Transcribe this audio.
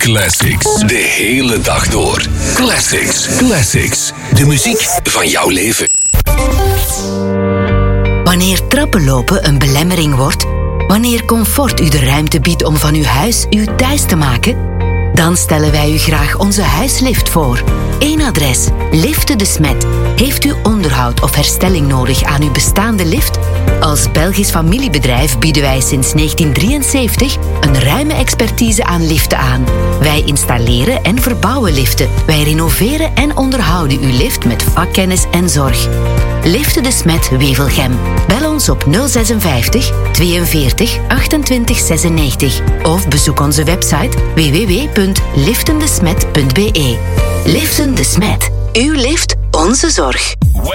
Classics. De hele dag door. Classics. Classics. De muziek van jouw leven. Wanneer trappenlopen een belemmering wordt, wanneer comfort u de ruimte biedt om van uw huis uw thuis te maken, dan stellen wij u graag onze huislift voor. Eén adres, Liften de Smet. Heeft u onderhoud of herstelling nodig aan uw bestaande lift? Als Belgisch familiebedrijf bieden wij sinds 1973 een ruime expertise aan liften aan. Wij installeren en verbouwen liften. Wij renoveren en onderhouden uw lift met vakkennis en zorg. Liften de Smet Wevelgem. Bel ons op 056 42 28 96 of bezoek onze website www.liftendesmet.be. Liften de Smet. Uw lift, onze zorg.